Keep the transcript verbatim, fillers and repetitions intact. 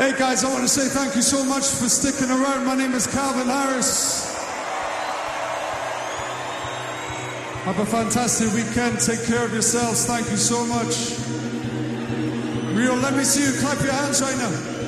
Hey guys, I want to say thank you so much for sticking around. My name is Calvin Harris. Have a fantastic weekend. Take care of yourselves. Thank you so much. Rio, let me see you clap your hands right now.